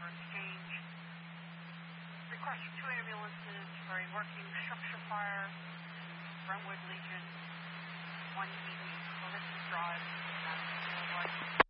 Exchange. Requesting 2 ambulances for a working structure fire, Brentwood Legion, 180 Olympus Drive, Boulevard.